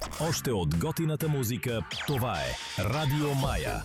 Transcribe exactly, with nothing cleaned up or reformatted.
Още от готината музика, това е Радио Мая.